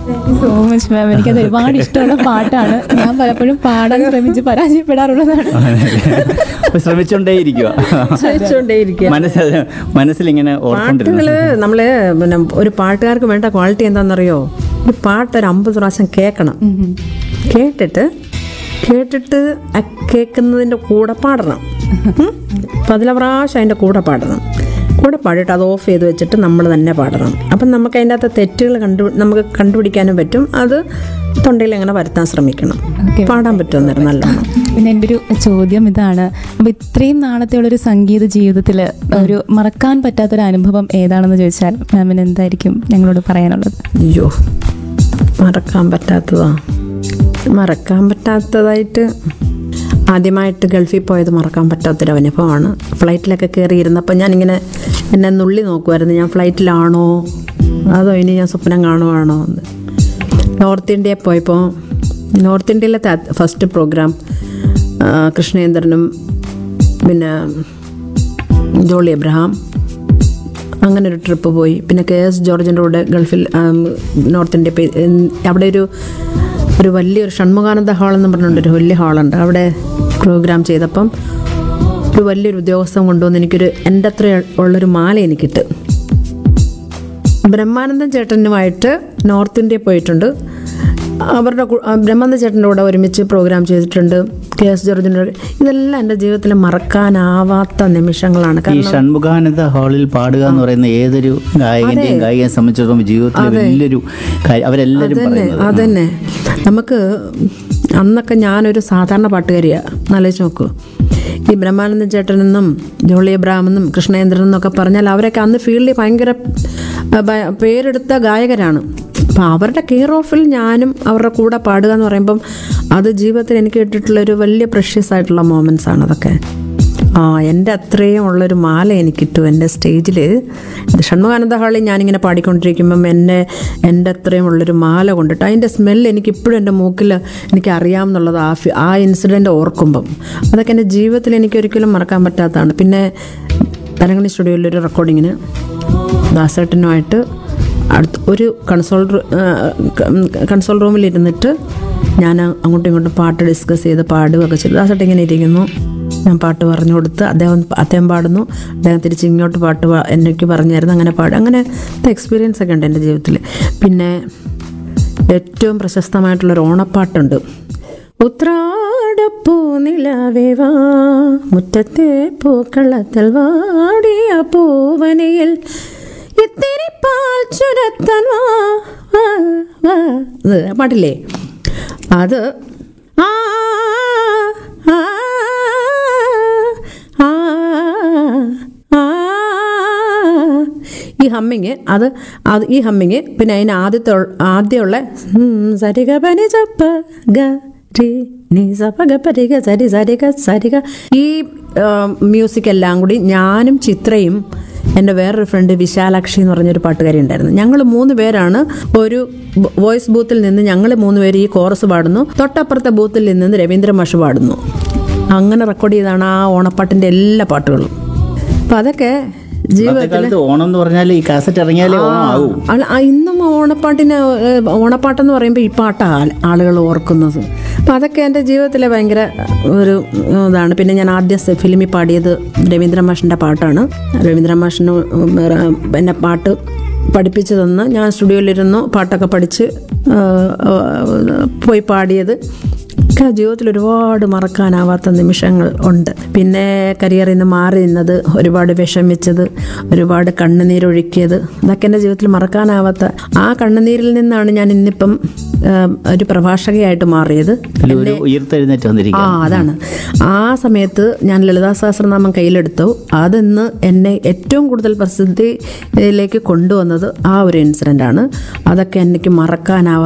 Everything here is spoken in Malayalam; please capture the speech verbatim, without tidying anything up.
So much ma'am. എനിക്കത് ഒരുപാട് ഇഷ്ടമുള്ള പാട്ടാണ്. ഞാൻ പലപ്പോഴും പാടാൻ ശ്രമിച്ച് പരാജയപ്പെടാറുള്ളതാണ്. ശ്രമിച്ചോണ്ടേയിരിക്കുക ശ്രമിച്ചോണ്ടേയിരിക്കുക മനസ്സിൽ മനസ്സിലിങ്ങനെ പാട്ടുകള് നമ്മള് പിന്നെ ഒരു പാട്ടുകാർക്ക് വേണ്ട ക്വാളിറ്റി എന്താണെന്നറിയോ? ഒരു പാട്ട് ഒരു അമ്പത് പ്രാവശ്യം കേൾക്കണം. കേട്ടിട്ട് കേട്ടിട്ട് കേൾക്കുന്നതിൻ്റെ കൂടെ പാടണം. പതില പ്രാവശ്യം അതിൻ്റെ കൂടെ പാടണം. കൂടെ പാടിയിട്ട് അത് ഓഫ് ചെയ്ത് വെച്ചിട്ട് നമ്മൾ തന്നെ പാടണം. അപ്പം നമുക്ക് അതിൻ്റെ അകത്ത് തെറ്റുകൾ കണ്ടു നമുക്ക് കണ്ടുപിടിക്കാനും പറ്റും. അത് തൊണ്ടയിൽ അങ്ങനെ വരുത്താൻ ശ്രമിക്കണം. പാടാൻ പറ്റുമെന്നേരം നല്ലോണം. പിന്നെ എൻ്റെ ഒരു ചോദ്യം ഇതാണ്, അപ്പോൾ ഇത്രയും നാളത്തെയുള്ളൊരു സംഗീത ജീവിതത്തിൽ ഒരു മറക്കാൻ പറ്റാത്തൊരു അനുഭവം ഏതാണെന്ന് ചോദിച്ചാൽ മാമിന് എന്തായിരിക്കും ഞങ്ങളോട് പറയാനുള്ളത്? അയ്യോ, മറക്കാൻ പറ്റാത്തതാ മറക്കാൻ പറ്റാത്തതായിട്ട് ആദ്യമായിട്ട് ഗൾഫിൽ പോയത് മറക്കാൻ പറ്റാത്തൊരു അനുഭവമാണ്. ഫ്ലൈറ്റിലൊക്കെ കയറിയിരുന്നപ്പോൾ ഞാനിങ്ങനെ എന്നെ നുള്ളി നോക്കുമായിരുന്നു, ഞാൻ ഫ്ലൈറ്റിലാണോ അതോ ഇനി ഞാൻ സ്വപ്നം കാണുവാണോ എന്ന്. നോർത്ത് ഇന്ത്യയിൽ പോയപ്പോൾ നോർത്ത് ഇന്ത്യയിലത്തെ ഫസ്റ്റ് പ്രോഗ്രാം കൃഷ്ണേന്ദ്രനും പിന്നെ ജോളി എബ്രഹാം അങ്ങനെ ഒരു ട്രിപ്പ് പോയി. പിന്നെ കെ എസ് ജോർജിൻ്റെ കൂടെ ഗൾഫിൽ നോർത്ത് ഇന്ത്യ അവിടെ ഒരു ഒരു വലിയൊരു ഷൺമുഖാനന്ദ ഹാളെന്ന് പറഞ്ഞിട്ടുണ്ട്, ഒരു വലിയ ഹാളുണ്ട്. അവിടെ പ്രോഗ്രാം ചെയ്തപ്പം ഒരു വലിയൊരു ഉദ്യോഗസ്ഥൻ കൊണ്ടുവന്ന് എനിക്കൊരു എൻ്റെ അത്ര ഉള്ളൊരു മാല എനിക്കിട്ട്. ബ്രഹ്മാനന്ദൻ ചേട്ടനുമായിട്ട് നോർത്ത് ഇന്ത്യയിൽ പോയിട്ടുണ്ട്. അവരുടെ ബ്രഹ്മാനന്ദ ചേട്ടൻ്റെ കൂടെ ഒരുമിച്ച് പ്രോഗ്രാം ചെയ്തിട്ടുണ്ട്. കെ എസ് ജോർജിൻ്റെ. ഇതെല്ലാം എൻ്റെ ജീവിതത്തിൽ മറക്കാനാവാത്ത നിമിഷങ്ങളാണ്. ഈ ഷൺമുഖാനന്ദ ഹാളിൽ പാടുക എന്ന് പറയുന്ന ഏതൊരു ഗായകന്റെയും ഗായികയെ സംബന്ധിച്ചിടത്തോളം ജീവിതത്തിലെ വലിയൊരു അവരെല്ലാവരും അതന്നെ. നമുക്ക് അന്നൊക്കെ ഞാനൊരു സാധാരണ പാട്ടുകാരിയാണ്, ആലോചിച്ച് നോക്കൂ. ഈ ബ്രഹ്മാനന്ദ ചേട്ടനെന്നും ജോളി എബ്രഹാമെന്നും കൃഷ്ണേന്ദ്രനെന്നൊക്കെ പറഞ്ഞാൽ അവരൊക്കെ അന്ന് ഫീൽഡിൽ ഭയങ്കര പേരെടുത്ത ഗായകരാണ്. അപ്പം അവരുടെ കെയർ ഓഫിൽ ഞാനും അവരുടെ കൂടെ പാടുക എന്ന് പറയുമ്പം അത് ജീവിതത്തിൽ എനിക്ക് കിട്ടിയിട്ടുള്ളൊരു വലിയ പ്രഷ്യസ് ആയിട്ടുള്ള മൊമെൻറ്റ്സ് ആണ് അതൊക്കെ. ആ എൻ്റെ അത്രയും ഉള്ളൊരു മാല എനിക്കിട്ടു എൻ്റെ സ്റ്റേജിൽ. ഷൺമുഖാനന്ദ ഹാളിൽ ഞാനിങ്ങനെ പാടിക്കൊണ്ടിരിക്കുമ്പം എന്നെ എൻ്റെ അത്രയും ഉള്ളൊരു മാല കൊണ്ടിട്ട് അതിൻ്റെ സ്മെല്ല് എനിക്കിപ്പോഴും എൻ്റെ മൂക്കിൽ എനിക്ക് അറിയാമെന്നുള്ളത് ആ ആ ഇൻസിഡൻറ്റ് ഓർക്കുമ്പം അതൊക്കെ എൻ്റെ ജീവിതത്തിൽ എനിക്കൊരിക്കലും മറക്കാൻ പറ്റാത്തതാണ്. പിന്നെ തരങ്കണി സ്റ്റുഡിയോയിലൊരു റെക്കോർഡിങ്ങിന് ദാസേട്ടനുമായിട്ട് അടുത്ത് ഒരു കൺസോൾ കൺസോൾ റൂമിലിരുന്നിട്ട് ഞാൻ അങ്ങോട്ടും ഇങ്ങോട്ടും പാട്ട് ഡിസ്കസ് ചെയ്ത് പാടുകയൊക്കെ ചെയ്തു. ദാസേട്ടൻ ഇങ്ങനെ ഇരിക്കുന്നു, ഞാൻ പാട്ട് പറഞ്ഞു കൊടുത്ത് അദ്ദേഹം അദ്ദേഹം പാടുന്നു, അദ്ദേഹം തിരിച്ച് ഇങ്ങോട്ട് പാട്ട് എനിക്ക് പറഞ്ഞായിരുന്നു. അങ്ങനെ പാടും. അങ്ങനത്തെ എക്സ്പീരിയൻസ് ഒക്കെ ഉണ്ട് എൻ്റെ ജീവിതത്തിൽ. പിന്നെ ഏറ്റവും പ്രശസ്തമായിട്ടുള്ളൊരു ഓണപ്പാട്ടുണ്ട്. ഉത്രാടപ്പൂ നിലവേവാ മുറ്റത്തെ പൂക്കളത്തിൽ വാടിയ പൂവനയിൽ ഇത്തിരി പാൽ ചുരത്തൻ വാ. പാട്ടില്ലേ അത്? ആ ഈ ഹമ്മിങ് അത് അത് ഈ ഹമ്മിങ് പിന്നെ അതിന് ആദ്യത്തെ ആദ്യമുള്ള സരിഗ പനി ചപ്പ ഗ രി നീ സപ്പ ഗ പരിഗ സരി സരിഗ സരിഗ ഈ മ്യൂസിക് എല്ലാം കൂടി ഞാനും ചിത്രയും എൻ്റെ വേറൊരു ഫ്രണ്ട് വിശാലാക്ഷി എന്ന് പറഞ്ഞൊരു പാട്ടുകാരി ഉണ്ടായിരുന്നു. ഞങ്ങൾ മൂന്ന് പേരാണ് ഒരു വോയിസ് ബൂത്തിൽ നിന്ന് ഞങ്ങൾ മൂന്ന് പേര് ഈ കോറസ് പാടുന്നു. തൊട്ടപ്പുറത്തെ ബൂത്തിൽ നിന്ന് രവീന്ദ്ര മാഷ് പാടുന്നു. അങ്ങനെ റെക്കോർഡ് ചെയ്താണ് ആ ഓണപ്പാട്ടിൻ്റെ എല്ലാ പാട്ടുകളും. അപ്പം അതൊക്കെ ജീവിതത്തിൽ ഓണം എന്ന് പറഞ്ഞാൽ ഈ കാസറ്റ് ഇറങ്ങിയാലേ ഓണമാകും. ഇന്നും ഓണപ്പാട്ടിന് ഓണപ്പാട്ടെന്ന് പറയുമ്പോൾ ഈ പാട്ടാണ് ആളുകൾ ഓർക്കുന്നത്. അപ്പം അതൊക്കെ എൻ്റെ ജീവിതത്തിലെ ഭയങ്കര ഒരു ഇതാണ്. പിന്നെ ഞാൻ ആദ്യം ഫിലിമിൽ പാടിയത് രവീന്ദ്ര മാഷിൻ്റെ പാട്ടാണ്. രവീന്ദ്ര മാഷിന് എന്നെ പാട്ട് പഠിപ്പിച്ചു തന്ന് ഞാൻ സ്റ്റുഡിയോയിലിരുന്നു പാട്ടൊക്കെ പഠിച്ച് പോയി പാടിയത്. ജീവിതത്തിൽ ഒരുപാട് മറക്കാനാവാത്ത നിമിഷങ്ങൾ ഉണ്ട്. പിന്നെ കരിയറിൽ നിന്ന് മാറി നിന്നത്, ഒരുപാട് വിഷമിച്ചത്, ഒരുപാട് കണ്ണുനീരൊഴുക്കിയത്, ഇതൊക്കെ എൻ്റെ ജീവിതത്തിൽ മറക്കാനാവാത്ത. ആ കണ്ണുനീരിൽ നിന്നാണ് ഞാൻ ഇന്നിപ്പം ഒരു പ്രഭാഷകയായിട്ട് മാറിയത്. ആ അതാണ് ആ സമയത്ത് ഞാൻ ലളിതാ സഹസ്രനാമം കയ്യിലെടുത്തു. അതിന്ന് എന്നെ ഏറ്റവും കൂടുതൽ പ്രസിദ്ധിയിലേക്ക് കൊണ്ടുവന്നത് ആ ഒരു ഇൻസിഡൻ്റാണ്. അതൊക്കെ എനിക്ക് മറക്കാനാവാത്ത